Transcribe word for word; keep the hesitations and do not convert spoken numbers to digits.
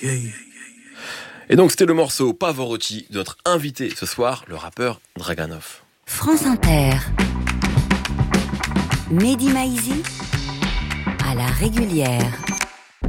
Et donc c'était le morceau Pavarotti de notre invité ce soir, le rappeur Draganov. France Inter. Mehdi Maizi à la régulière.